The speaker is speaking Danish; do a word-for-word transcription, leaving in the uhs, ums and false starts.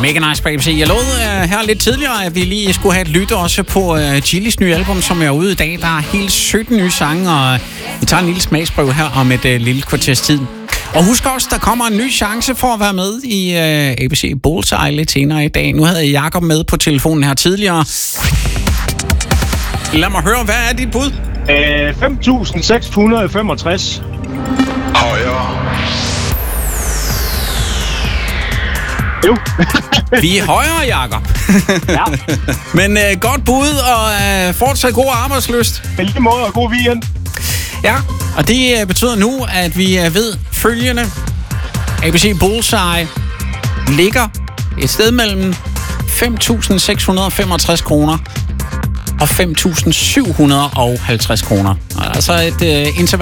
Mega nice, baby. Jeg lovede uh, her lidt tidligere, at vi lige skulle have et lyt også på uh, Chillis nye album, som er ude i dag. Der er helt sytten nye sange, og vi tager en lille smagsprøve her om et uh, lille kvarters tid. Og husk også, der kommer en ny chance for at være med i uh, A B C Bullseye lidt senere i dag. Nu havde jeg Jakob med på telefonen her tidligere. Lad mig høre, hvad er dit bud? Øh, fem tusind seks hundrede femogtres. Højere. Jo. Vi er højere, Jakob. Ja. Men uh, godt bud, og uh, fortsat god arbejdslyst. I lige måde, og god weekend. Ja, og det uh, betyder nu, at vi uh, ved følgende. A B C Bullseye ligger et sted mellem fem tusind seks hundrede femogtres kroner og fem tusind syv hundrede halvtreds kroner. Altså et uh, interval